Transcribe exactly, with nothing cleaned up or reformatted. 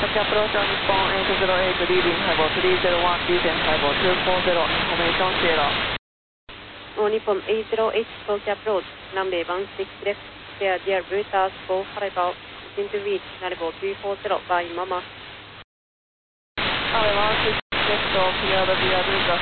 Tokyo approach on Nippon eight zero eight, leading Highball three zero one, descent Highball two four zero, information Sierra. Nippon eight zero eight, Tokyo approach, runway one six left, clear dear routers for Highball, into reach, Highball two four zero by Mama. Runway one six left, clear the dear routers